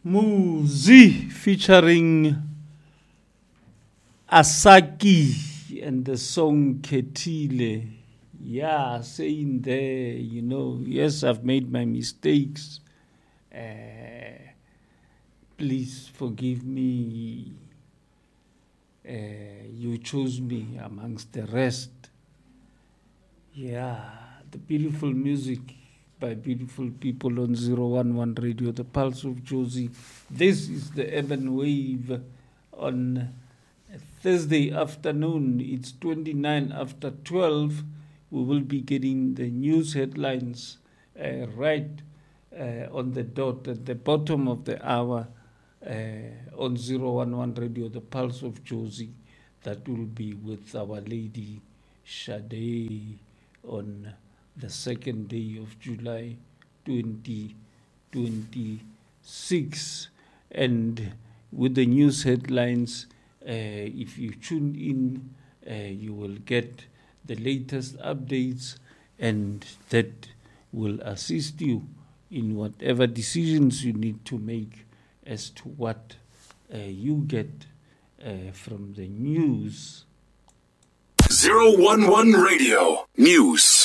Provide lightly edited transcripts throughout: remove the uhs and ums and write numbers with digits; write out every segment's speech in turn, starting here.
Muzi featuring Asaki and the song Ketile. Yeah, saying there, yes, I've made my mistakes. Please forgive me. You chose me amongst the rest. Yeah, the beautiful music by beautiful people on 011 Radio, the Pulse of Jozi. This is the Urban Wave on Thursday afternoon. It's 29 after 12. We will be getting the news headlines right on the dot at the bottom of the hour on 011 Radio, the Pulse of Jozi. That will be with Our Lady Shade on the second day of July 2026. And with the news headlines, if you tune in, you will get the latest updates, and that will assist you in whatever decisions you need to make as to what you get from the news. 011 Radio News.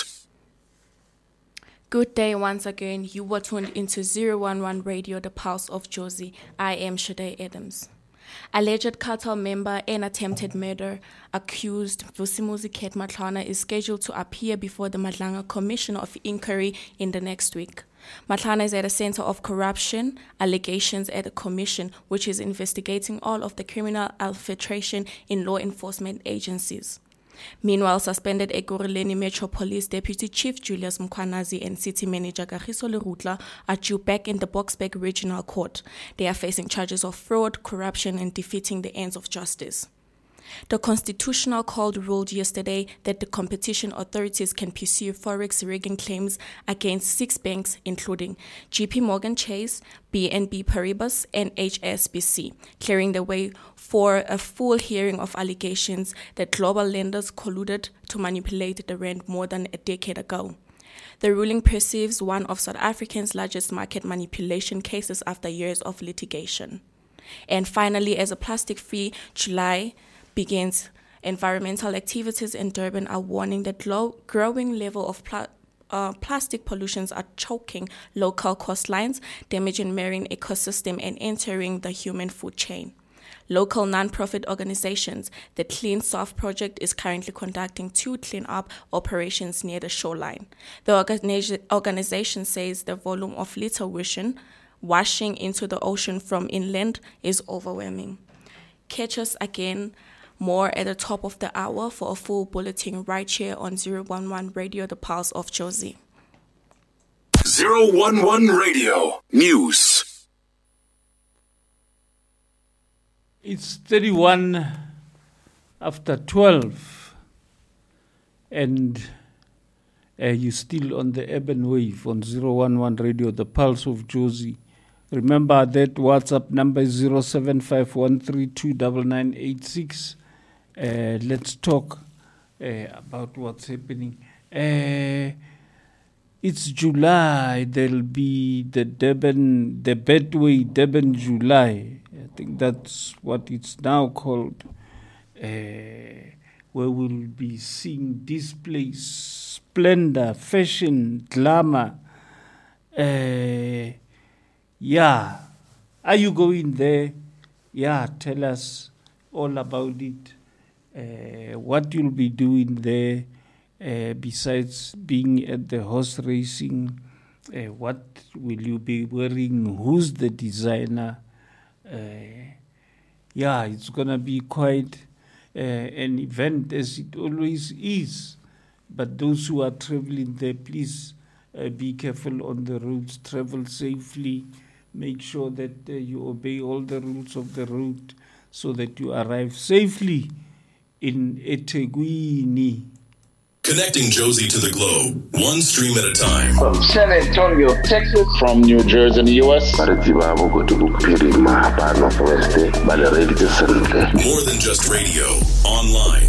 Good day once again. You were tuned into 011 Radio, the Pulse of Jozi. I am Shade Adams. Alleged cartel member and attempted murder accused Vusimuzi Ket Matlana is scheduled to appear before the Madlanga Commission of Inquiry in the next week. Matlana is at the center of corruption allegations at the commission, which is investigating all of the criminal infiltration in law enforcement agencies. Meanwhile, suspended Ekurhuleni Metro Police Deputy Chief Julius Mkhwanazi and City Manager Kagiso Lerutla are due back in the Boksburg Regional Court. They are facing charges of fraud, corruption, and defeating the ends of justice. The Constitutional Court ruled yesterday that the competition authorities can pursue forex rigging claims against 6 banks, including JP Morgan Chase, BNP Paribas, and HSBC, clearing the way for a full hearing of allegations that global lenders colluded to manipulate the rand more than a decade ago. The ruling perceives one of South Africa's largest market manipulation cases after years of litigation. And finally, as a plastic-free July begins, environmental activities in Durban are warning that growing level of plastic pollutions are choking local coastlines, damaging marine ecosystem, and entering the human food chain. Local non-profit organizations, the Clean Soft Project, is currently conducting 2 clean-up operations near the shoreline. The organization says the volume of litter washing into the ocean from inland is overwhelming. Catch us again more at the top of the hour for a full bulletin right here on 011 Radio, the Pulse of Jozi. 011 Radio News. It's 31 after 12, and you're still on the Urban Wave on 011 Radio, the Pulse of Jozi. Remember that WhatsApp number is 0751329986. Let's talk about what's happening. It's July. There'll be the Betway Durban July. I think that's what it's now called. Where we'll be seeing displays, splendor, fashion, glamour. Yeah. Are you going there? Yeah, tell us all about it. What you'll be doing there besides being at the horse racing. What will you be wearing? Who's the designer? Yeah, it's going to be quite an event, as it always is. But those who are traveling there, please be careful on the roads, travel safely. Make sure that you obey all the rules of the road so that you arrive safely in eThekwini. Connecting Jozi to the globe, one stream at a time. From San Antonio, Texas. From New Jersey, in the U.S. More than just radio. Online.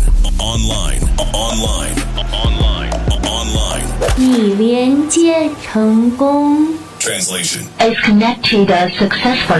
Translation. Is connected successfully.